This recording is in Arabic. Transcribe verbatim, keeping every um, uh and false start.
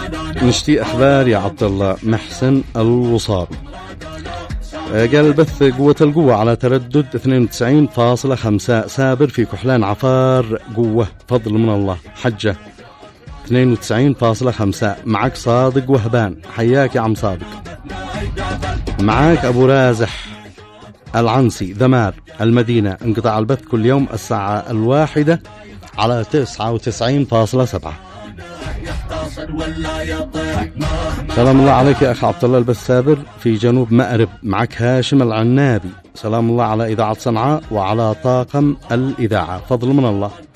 نشتي أخبار يا عبد الله محسن الوصابي. قال البث قوة القوة على تردد اثنين وتسعين فاصلة خمسة. سابر في كحلان عفار قوة فضل من الله. حجة اثنين وتسعين فاصلة خمسة. معك صادق وهبان، حياك يا عم صادق. معاك أبو رازح العنسي ذمار المدينة. انقطاع البث كل يوم الساعة الواحدة على تسعة وتسعين فاصلة سبعة. سلام الله عليك يا أخ عبد الله البث سابر في جنوب مأرب. معك هاشم العنابي. سلام الله على إذاعة صنعاء وعلى طاقم الإذاعة، فضل من الله.